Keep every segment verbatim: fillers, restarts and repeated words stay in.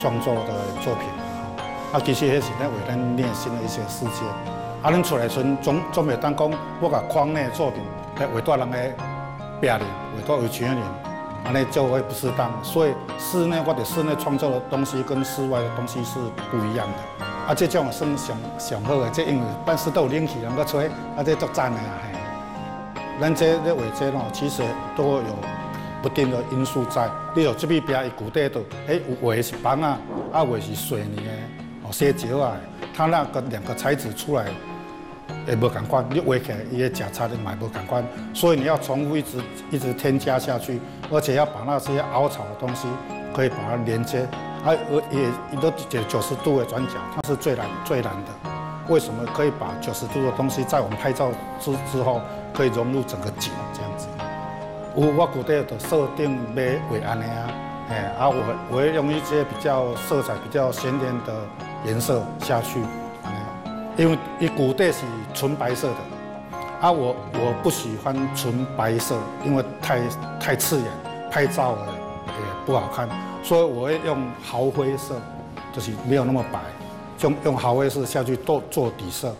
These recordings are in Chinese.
创作的作品。啊，其实迄是咱为咱内心的一些世界。啊，咱出来时总总袂当讲我甲框内作品来画大人的壁面，画大有钱人，安尼就会不适当。所以室内我伫室内创作的东西跟室外的东西是不一样的。啊，这种算上上好的，这因为办事都有冷气能够吹，啊，这足赞的啊嘿。咱这咧画这咯，其实都有不定的因素在。你有这边壁伊古底度，哎，有画的是板啊，啊画是水泥的。 些石啊，它那个两个材质出来也无同款，你画起来伊的假差的买无同款，所以你要重复一直一直添加下去，而且要把那些凹槽的东西可以把它连接，啊，也也都九十度的转角，它是最难最难的。为什么可以把九十度的东西在我们拍照之之后可以融入整个景这样子？有我古代的设定要画安尼啊，哎啊，我我会用一些比较色彩比较鲜艳的。 颜色下去，因为伊古代是纯白色的，啊，我我不喜欢纯白色，因为太太刺眼，拍照了也不好看，所以我会用毫灰色，就是没有那么白，用用毫灰色下去做做底色。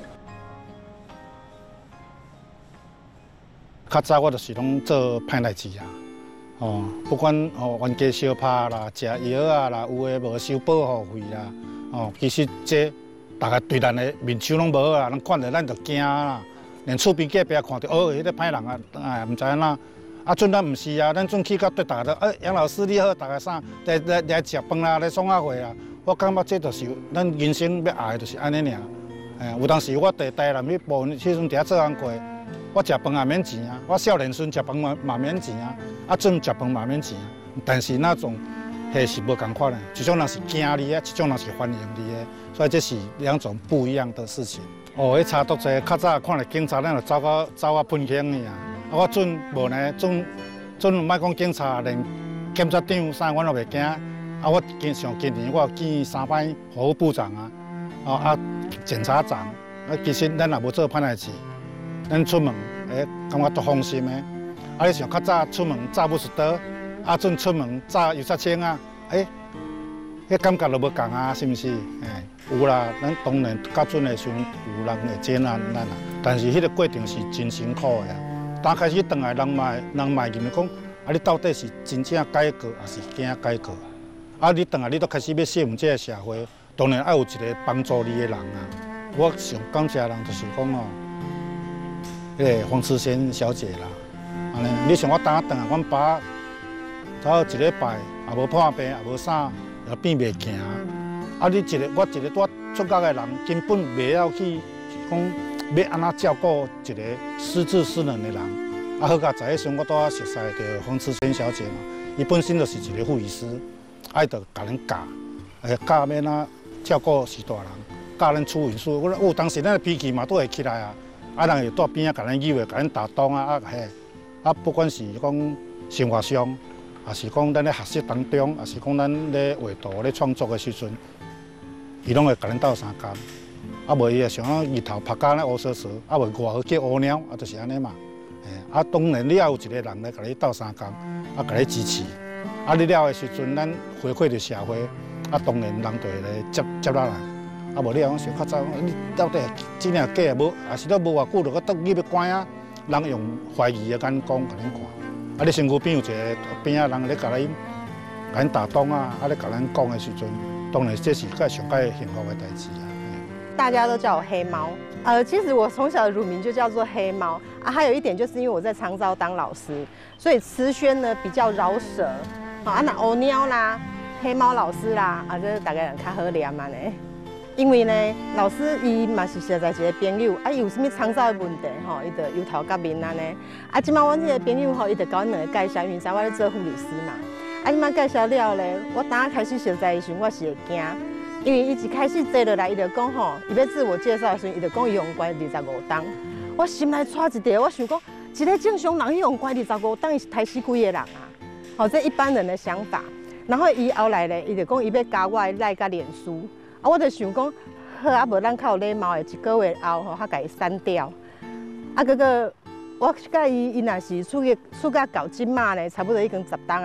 较早我就是拢做歹代志啊，哦，不管哦冤家相拍啦，食药啊啦，有诶无收保护费啦。 哦，其实这大家对咱的面手拢无好啦，咱看着咱就惊啦，连厝边隔壁看到哦，迄个歹人啊，哎，唔知影哪。啊，阵咱唔是啊，咱阵去到对大家都，哎，杨老师你好，大家啥来来来食饭啦，来送下会啊。我感觉这就是咱人生要爱，就是安尼尔。哎，有当时我伫台南去部，迄阵伫遐做工过，我食饭也免钱啊，我少年时食饭嘛嘛免钱啊，啊，阵食饭嘛免钱啊，但是那种。 迄是无同款的，一种人是惊你的，一种人是欢迎你的，所以这是两种不一样的事情。哦，迄差多济，较早看到警察，咱就走到走啊喷枪尔啊。啊，我阵无呢，阵阵莫讲警察，连检察长啥我都袂惊。啊，我经上今年我见三摆法务部长啊，哦啊检察长，啊其实咱也无做歹代志，咱出门诶感觉都放心的。啊，你像较早出门早不是得。 啊，阵出门早油漆清啊，哎、欸，迄感觉就无共啊，是毋是？哎、欸，有啦，咱当然较阵的时阵有人会接纳咱啦，但是迄个过程是真辛苦的啊。刚开始转来，人卖人卖认为讲，啊，你到底是真正改革，还是惊改革？啊，你转来你都开始要适应这个社会，当然要有一个帮助你的人啊。我上感谢的人就是讲哦，迄、那个黄慈贤小姐啦，安尼，你像我当下转来，阮爸。 头一礼拜也无破病，也无啥，也变袂行。啊，你一个我一个拄出家的人，根本袂晓去讲要安怎照顾一个失智失能的人。啊，好佳在迄时我拄啊熟悉着黄慈贤小姐嘛，伊本身就是一个护理师，爱着甲人教，诶教要哪照顾许大人，教咱处理事。我有当时咱的脾气嘛都会起来啊，啊人会蹛边啊，甲咱诱的，甲咱打动啊，啊嘿，啊不管是讲生活上。 也是讲咱咧学习当中，也是讲咱咧画图、咧创作的时阵，伊拢会甲咱斗相共。啊，无伊会想讲日头拍甲咧乌索索，啊，袂外号叫乌鸟，啊，就是安尼嘛。诶，啊，当然你要有一个人来甲你斗相共，啊，甲你支持。啊，你了的时阵，咱回馈着社会，啊，当然人就会来接接纳咱。啊，无你讲想较早，你到底真正假无？也是都无偌久，就搁倒入去关啊，人用怀疑的眼光甲咱看。 啊！你身躯边有一个边仔人咧，甲咱、甲咱打动啊，啊咧甲咱讲的时阵，当然这是个上界幸福的代志啊。 大家都叫我黑猫，呃，其实我从小的乳名就叫做黑猫啊。还有一点就是因为我在长照当老师，所以词宣呢比较饶舌。啊，那乌鸟啦、黑猫老师啦，啊，这大概人较好念嘛呢。因为呢，老师伊嘛是实在一个朋友，啊，伊有啥物长照的问题吼，伊就由头到面安尼。啊，即摆阮这个朋友吼，伊就甲阮两个介绍，因为我咧做护理师嘛。啊，即摆介绍了咧，我当开始熟悉的时候，我是会惊，因为伊一开始坐落来，伊就讲吼，伊要自我介绍的时候，伊就讲伊用关二十五档。我心内揣一条，我想讲，一个正常人用关二十五档，伊是抬死几个人啊？好，这一般人的想法。然后伊后来咧，伊就讲伊要加我的赖甲脸书。 啊，我就想讲，好啊，无咱较有礼貌的，一个月后吼，较甲伊删掉。啊，结果我甲伊，伊若是处于处甲到即马咧，差不多已经十档啊。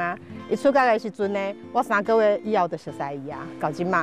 伊出界的时阵呢，我三个月以后就熟悉伊啊，到即嘛。